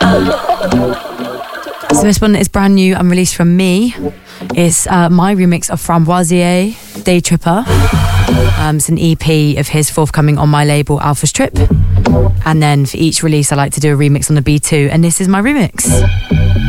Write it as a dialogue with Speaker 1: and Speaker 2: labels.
Speaker 1: So this one is brand new and released from me. It's my remix of Framboisier, Day Tripper. It's an EP of his forthcoming on my label, Alpha's Trip. And then for each release, I like to do a remix on the B2, and this is my remix.